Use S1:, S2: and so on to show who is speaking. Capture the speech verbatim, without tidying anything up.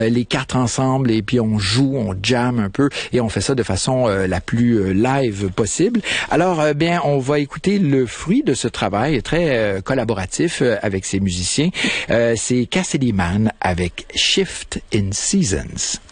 S1: les quatre ensemble et puis on joue, on jam un peu et on fait ça de façon euh, la plus euh, live possible. Alors, euh, bien, on va écouter le fruit de ce travail très euh, collaboratif euh, avec ces musiciens. Euh, c'est Cassidy Mann avec Shift in Seasons.